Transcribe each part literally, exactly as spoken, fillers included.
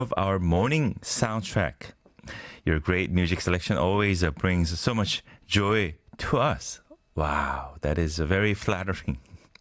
of our morning soundtrack. Your great music selection always uh, brings so much joy to us. Wow, that is uh, very flattering.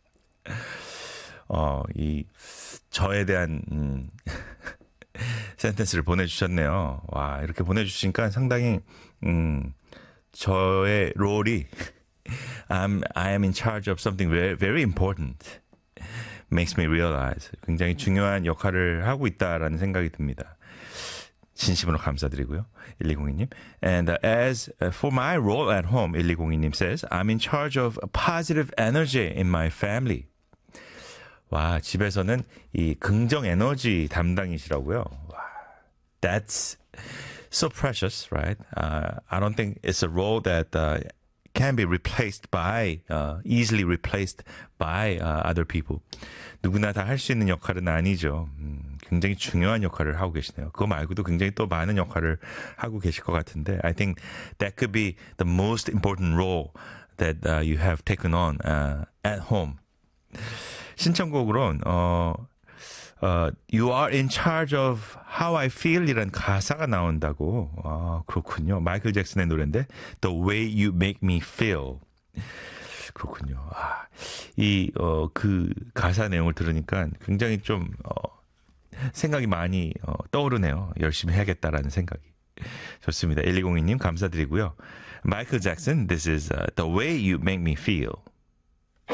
어, 이 저에 대한 음, 센텐스를 보내주셨네요. 와, 이렇게 보내주시니까 상당히 음, 저의 롤이 I'm, I am in charge of something very, very important. Makes me realize 굉장히 중요한 역할을 하고 있다라는 생각이 듭니다. 진심으로 감사드리고요. 일이공이 님. And uh, as uh, for my role at home, 일이공이 님 says, I'm in charge of positive energy in my family. 와, 집에서는 이 긍정 에너지 담당이시라고요. 와, that's so precious, right? Uh, I don't think it's a role that uh, can be replaced by, uh, easily replaced by uh, other people. 누구나 다 할 수 있는 역할은 아니죠. 음, 굉장히 중요한 역할을 하고 계시네요. 그거 말고도 굉장히 또 많은 역할을 하고 계실 것 같은데, I think that could be the most important role that uh, you have taken on uh, at home. 신청곡으론 어, 어, You are in charge of how I feel 이란 가사가 나온다고. 아, 그렇군요. 마이클 잭슨의 노래인데 The way you make me feel. 그렇군요. 아, 이, 어, 그 가사 내용을 들으니까 굉장히 좀 어, 생각이 많이 어, 떠오르네요. 열심히 해야겠다라는 생각이. 좋습니다. 일이공이 님 감사드리고요. 마이클 잭슨, This is uh, The way you make me feel.